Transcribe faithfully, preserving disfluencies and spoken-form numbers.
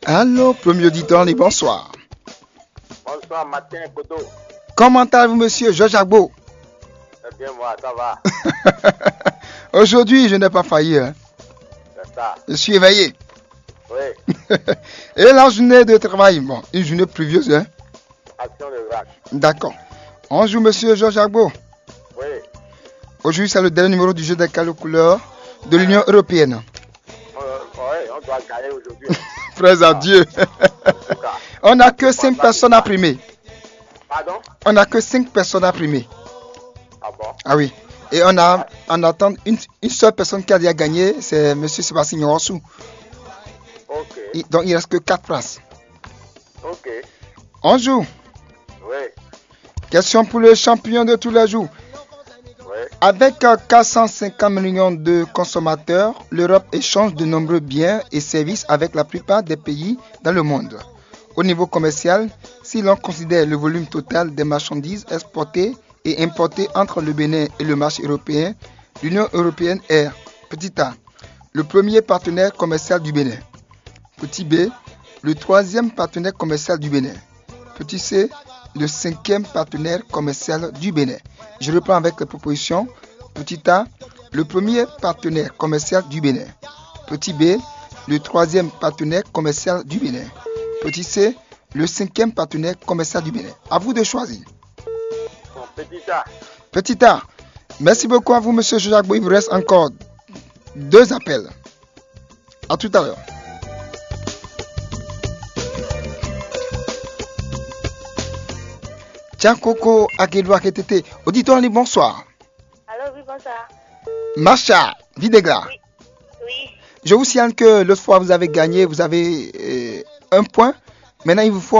Allô, premier auditeur, et bonsoir. Bonsoir, Martin Kodo. Comment allez-vous, monsieur Georges Agbo? C'est bien, moi, ça va. Aujourd'hui, je n'ai pas failli. Hein. C'est ça. Je suis éveillé. Oui. Et la journée de travail, bon, une journée pluvieuse. Hein. Action de grâce. D'accord. Bonjour, monsieur Georges Agbo. Oui. Aujourd'hui, c'est le dernier numéro du jeu des calots couleurs de l'Union européenne. Euh, oui, on doit gagner aujourd'hui. Frères à Dieu. On n'a que cinq personnes à primer. Pardon? On n'a que cinq personnes à primer. Ah bon? Ah oui. Et on a on attend une, une seule personne qui a déjà gagné, c'est monsieur Sébastien Nyorossou. Ok. Donc il ne reste que quatre places. Ok. On joue. Oui. Question pour le champion de tous les jours. Oui. Avec quatre cent cinquante millions de consommateurs, l'Europe échange de nombreux biens et services avec la plupart des pays dans le monde. Au niveau commercial, si l'on considère le volume total des marchandises exportées et importées entre le Bénin et le marché européen, l'Union européenne est, petit a, le premier partenaire commercial du Bénin. Petit b, le troisième partenaire commercial du Bénin. Petit c, le cinquième partenaire commercial du Bénin. Je reprends avec les propositions. Petit a, le premier partenaire commercial du Bénin. Petit b, le troisième partenaire commercial du Bénin. Petit c, le cinquième partenaire commercial du Bénin. À vous de choisir. Bon, petit A. Petit a. Merci beaucoup à vous, monsieur Jacques. Il vous reste encore deux appels. À tout à l'heure. Tiens, Coco, Akedoua, Ketete. Auditoire, bonsoir. Allô, oui, bonsoir. Macha, Videgla. Oui. Oui. Je vous signale que l'autre fois, vous avez gagné, vous avez euh, un point. Maintenant, il vous faut